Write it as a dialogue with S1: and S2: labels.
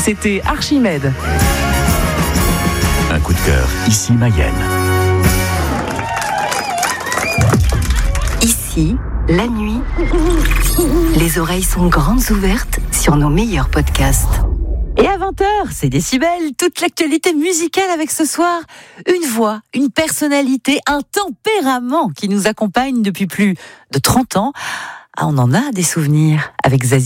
S1: C'était Archimède.
S2: Un coup de cœur, ici Mayenne.
S3: Ici, la nuit, les oreilles sont grandes ouvertes sur nos meilleurs podcasts.
S4: Et à 20h, c'est Décibel, toute l'actualité musicale avec ce soir. Une voix, une personnalité, un tempérament qui nous accompagne depuis plus de 30 ans. Ah, on en a des souvenirs avec Zazie.